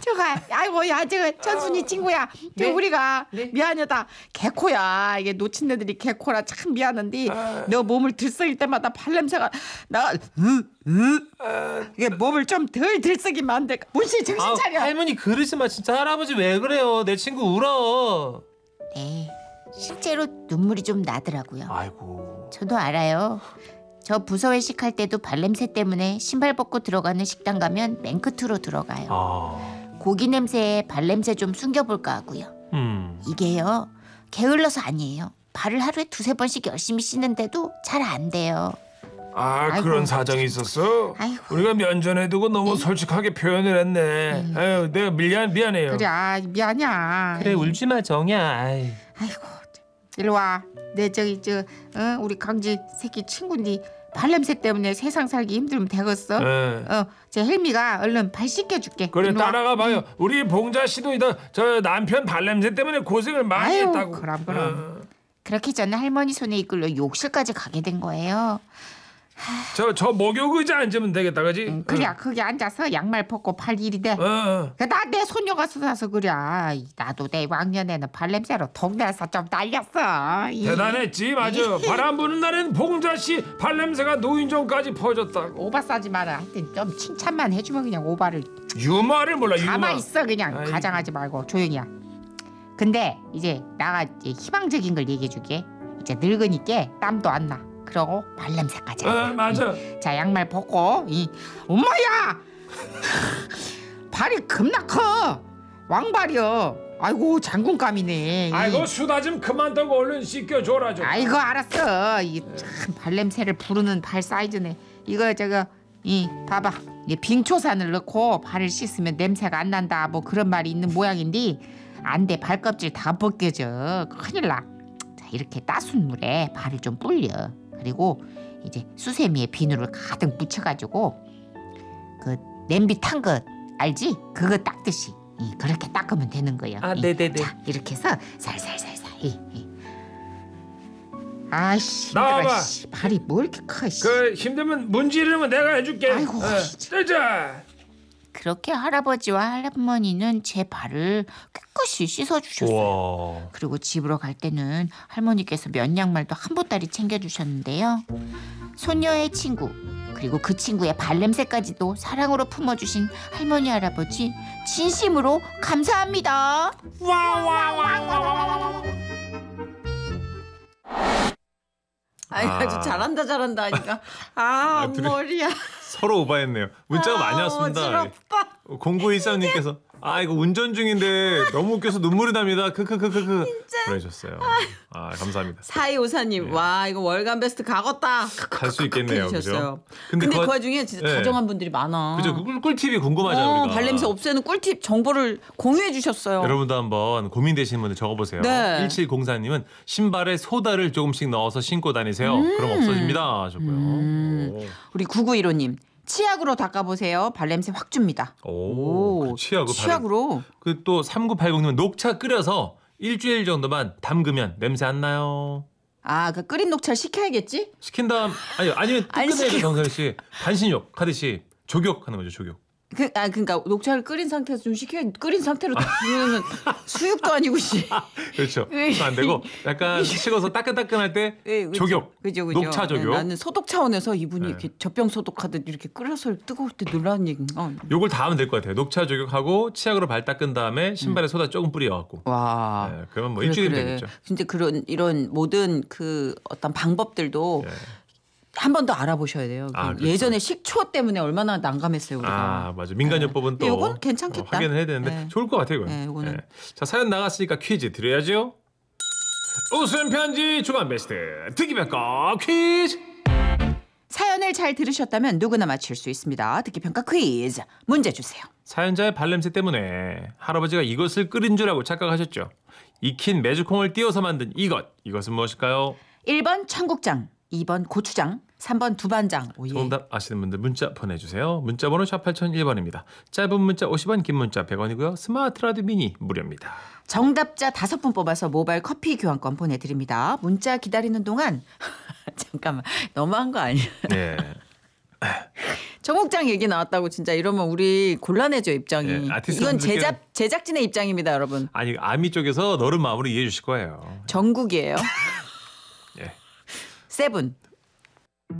아이고 야 저거 천순이 친구야. 저 네? 우리가 네? 미안하다. 개코야. 이게 놓친 애들이 개코라 참 미안한데 너 몸을 들썩일 때마다 발냄새가 나. 이게 몸을 좀 덜 들썩이면 안 될까? 문씨 정신 차려. 할머니 그러지 마. 진짜 할아버지 왜 그래요? 내 친구 울어. 네, 실제로 눈물이 좀 나더라고요. 아이고. 저도 알아요. 저 부서 회식할 때도 발냄새 때문에 신발 벗고 들어가는 식당 가면 맨 끝으로 들어가요. 고기 냄새에 발냄새 좀 숨겨볼까 하고요. 이게요, 게을러서 아니에요. 발을 하루에 2-3번씩 열심히 씻는데도 잘 안 돼요. 아이고, 그런 사정이 있었어? 아이고. 우리가 면전에 두고 너무 솔직하게 표현을 했네. 아유, 내가 미안해요. 그래, 미안이야. 그래 울지 마 정이야. 아이. 아이고, 일로 와. 내 우리 강지 새끼 친구인데 발냄새 때문에 세상 살기 힘들면 되겠어. 제 헬미가 얼른 발 씻겨줄게. 그래, 일로 와. 따라가 봐요. 우리 봉자 씨도 저 남편 발냄새 때문에 고생을 많이 아유, 했다고. 그럼. 그렇게 저는 할머니 손에 이끌려 욕실까지 가게 된 거예요. 저 목욕 의자 앉으면 되겠다, 그지? 그래, 거기 앉아서 양말 벗고 팔 일이 돼. 나 내 손녀가 써서 그래. 나도 내 왕년에는 발냄새로 동네에서 좀 날렸어. 대단했지, 맞아. 바람 부는 날엔 봉자 씨 발냄새가 노인정까지 퍼졌다고. 오바 싸지 마라. 하여튼 좀 칭찬만 해주면 그냥 오바를. 유머를 몰라, 유머. 가만 있어 그냥. 아이고. 가장하지 말고 조용히야. 근데 이제 나가 희망적인 걸 얘기해줄게. 이제 늙으니까 땀도 안 나. 그러고 발냄새까지. 맞아. 자, 양말 벗고. 엄마야! 발이 겁나 커. 왕발이여. 아이고, 장군감이네. 아이고, 수다 좀 그만 두고 얼른 씻겨줘라 좀. 아이고, 알았어. 이 참 발냄새를 부르는 발 사이즈네. 이거 봐봐. 이 빙초산을 넣고 발을 씻으면 냄새가 안 난다. 뭐 그런 말이 있는 모양인데 안 돼. 발껍질 다 벗겨져. 큰일 나. 자, 이렇게 따순 물에 발을 좀 불려. 그리고 이제 수세미에 비누를 가득 묻혀가지고 그 냄비 탄 거 알지? 그거 닦듯이 그렇게 닦으면 되는 거예요. 네네네. 자, 이렇게 해서 살살살살. 아이씨, 나와봐. 발이 뭐 이렇게 커. 힘들면 문지르면 내가 해줄게. 아이고, 뜨자. 그렇게 할아버지와 할머니는 제 발을 깨끗이 씻어주셨어요. 우와. 그리고 집으로 갈 때는 할머니께서 면 양말도 한 보따리 챙겨주셨는데요. 손녀의 친구 그리고 그 친구의 발냄새까지도 사랑으로 품어주신 할머니 할아버지 진심으로 감사합니다. 아주 잘한다 하니까 머리야. 서로 오바했네요. 문자가 많이 왔습니다. 어지럽다. 0913님께서 이거 운전 중인데 너무 웃겨서 눈물이 납니다. 크크크크크 보내주셨어요. 감사합니다. 4254님, 와 이거 월간 베스트 가겄다. 갈 수 있겠네요, 그죠? 해주셨어요. 근데 그 와중에 진짜 네. 다정한 분들이 많아. 그죠? 꿀팁이 궁금하잖아요. 우리가. 발냄새 없애는 꿀팁 정보를 공유해 주셨어요. 여러분도 한번 고민되시는 분들 적어보세요. 네. 1704님은 신발에 소다를 조금씩 넣어서 신고 다니세요. 그럼 없어집니다 하셨고요. 우리 9915님. 치약으로 닦아보세요. 발냄새 확 줍니다. 오, 치약으로. 그 또 3980님은 녹차 끓여서 일주일 정도만 담그면 냄새 안 나요. 그 끓인 녹차를 식혀야겠지? 시킨 다음 아니면 안 뜨끈해서 시켜. 정선 씨 반신욕 하듯이 조격하는 거죠, 조격. 그러니까 녹차를 끓인 상태에서 좀 식혀야 끓인 상태로 부으면 수육도 아니고 씨. 그렇죠. 그럼 안 되고 약간 식어서 따끈따끈할 때 조격. 그죠. 녹차 조격. 나는 소독 차원에서 이분이 이렇게 젖병 소독하듯 이렇게 끓여서 뜨거울 때 놀라는 얘기인가. 요걸 다 하면 될 것 같아요. 녹차 조격하고 치약으로 발 닦은 다음에 신발에 소다 조금 뿌려갖고. 와. 네, 그러면 뭐 일주일이면 되겠죠. 진짜 이런 모든 그 어떤 방법들도 네. 한 번 더 알아보셔야 돼요. 그렇죠. 예전에 식초 때문에 얼마나 난감했어요 우리가. 맞아. 민간요법은 또 요건 괜찮겠다. 확인을 해야 되는데 네. 좋을 것 같아요, 이건. 네, 요거는. 자, 사연 나갔으니까 퀴즈 드려야죠. 웃음 편지 주간 베스트 듣기평가 퀴즈. 사연을 잘 들으셨다면 누구나 맞출 수 있습니다. 듣기평가 퀴즈 문제 주세요. 사연자의 발냄새 때문에 할아버지가 이것을 끓인 줄 알고 착각하셨죠. 익힌 메주콩을 띄워서 만든 이것은 무엇일까요? 1번 청국장, 2번 고추장, 3번 두반장. 오예. 정답 아시는 분들 문자 보내주세요. 문자번호 샵 8001번입니다. 짧은 문자 50원, 긴 문자 100원이고요. 스마트 라디오 미니 무료입니다. 정답자 5분 뽑아서 모바일 커피 교환권 보내드립니다. 문자 기다리는 동안 잠깐만 너무한 거 아니야? 네. 청국장 얘기 나왔다고 진짜 이러면 우리 곤란해져 입장이. 예, 아티스트 이건 분들께는- 제작진의 입장입니다, 여러분. 아니 아미 쪽에서 너른 마음으로 이해해 주실 거예요. 전국이에요. 예. 세븐.